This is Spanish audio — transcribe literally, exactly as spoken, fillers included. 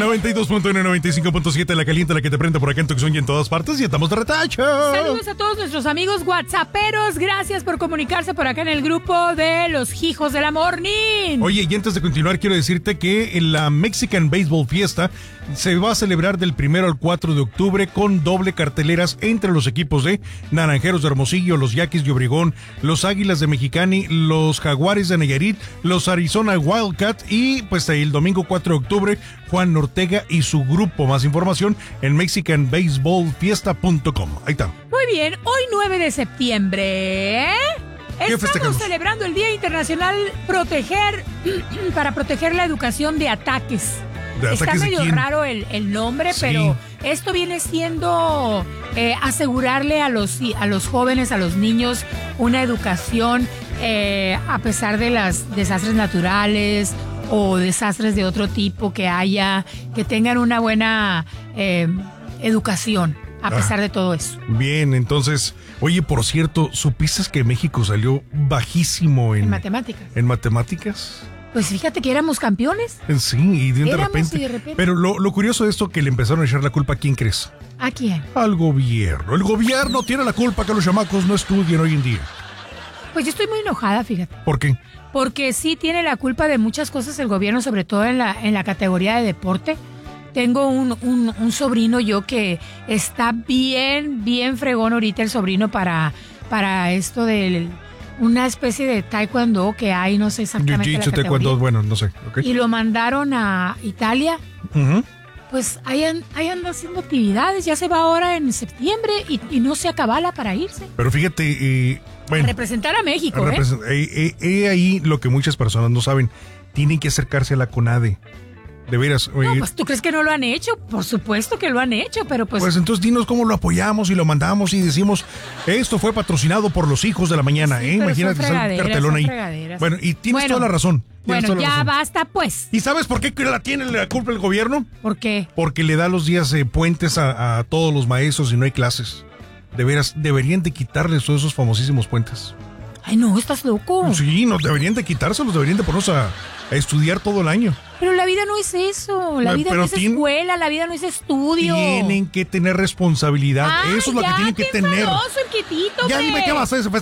noventa y dos punto uno, noventa y cinco punto siete, la caliente, la que te prende por acá en Tucson y en todas partes, y estamos de retacho. Saludos a todos nuestros amigos whatsapperos. Gracias por comunicarse por acá en el grupo de los hijos de la morning. Oye, y antes de continuar, quiero decirte que en la Mexican Baseball Fiesta se va a celebrar del primero al cuatro de octubre con doble carteleras entre los equipos de Naranjeros de Hermosillo, los Yaquis de Obregón, los Águilas de Mexicali, los Jaguares de Nayarit, los Arizona Wildcat y pues el domingo cuatro de octubre Juan Ortega y su grupo. Más información en mexican baseball fiesta punto com. Ahí está. Muy bien, hoy nueve de septiembre, ¿eh? Estamos festejamos? celebrando el Día Internacional proteger para proteger la educación de ataques. ¿De Está ataques de medio quién? raro el, el nombre, Sí. pero esto viene siendo eh, asegurarle a los, a los jóvenes, a los niños, una educación eh, a pesar de los desastres naturales o desastres de otro tipo que haya, que tengan una buena eh, educación a pesar Ah. de todo eso. Bien, entonces, oye, por cierto, ¿supiste que México salió bajísimo en, En matemáticas. en matemáticas? Pues fíjate que éramos campeones. Sí, y de, Éramos repente, y de repente. Pero lo, lo curioso de esto que le empezaron a echar la culpa, ¿a quién crees? ¿A quién? Al gobierno. El gobierno tiene la culpa que los chamacos no estudien hoy en día. Pues yo estoy muy enojada, fíjate. ¿Por qué? Porque sí tiene la culpa de muchas cosas el gobierno, sobre todo en la, en la categoría de deporte. Tengo un, un, un sobrino yo que está bien, bien fregón ahorita el sobrino para, para esto de una especie de taekwondo que hay, no sé exactamente la Jiu-jitsu, categoría. taekwondo, bueno, no sé. ¿Okay? Y lo mandaron a Italia. Uh-huh. Pues ahí, an- ahí anda haciendo actividades, ya se va ahora en septiembre y, y no se acabala para irse. Pero fíjate, eh, bueno, Representar a México, ¿eh? represent- eh, eh, eh, ahí lo que muchas personas no saben, tienen que acercarse a la CONADE. De veras. No, oye, pues tú crees que no lo han hecho, por supuesto que lo han hecho, pero pues, Pues entonces dinos cómo lo apoyamos y lo mandamos y decimos, esto fue patrocinado por los hijos de la mañana, Sí, ¿eh? pero Imagínate son que sale un fregaderas, cartelón son ahí. fregaderas. Bueno, y tienes Bueno, toda la razón. tienes bueno, toda la ya razón. basta pues. ¿Y sabes por qué la tiene la culpa el gobierno? ¿Por qué? Porque le da los días eh, puentes a, a todos los maestros y no hay clases. De veras, deberían de quitarles todos esos famosísimos puentes. Ay, no, estás loco. Sí, no, deberían de quitárselos, deberían de ponernos a, a estudiar todo el año. Pero la vida no es eso, la Ay, vida pero no es tien- escuela, la vida no es estudio. Tienen que tener responsabilidad. Ay, Eso es lo ya, que tienen que qué tener. enfadoso el quietito, Ya hombre. dime qué vas a hacer.